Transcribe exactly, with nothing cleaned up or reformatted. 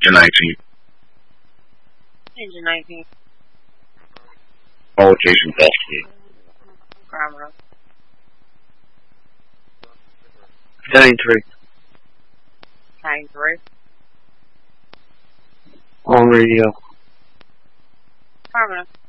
Engine nineteen. Engine nineteen. All locations F. Grammar. Nine three. Nine three. On radio. Grammar.